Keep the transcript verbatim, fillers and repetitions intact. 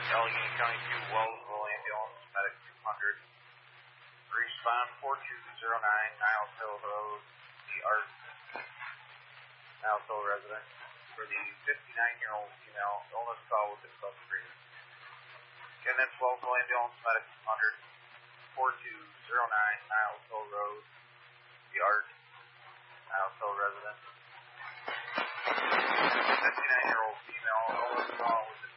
Allegheny County two, Wellsville Ambulance, Medic two hundred. Respond four two zero nine, Niles Hill Road, the Art, Niles Hill resident, for the fifty-nine-year-old female. Illness call with the subscreen. Again, that's Wellsville Ambulance, Medic two hundred. four two zero nine, Niles Hill Road, the Art, Niles Hill resident. fifty-nine-year-old female. Illness call with the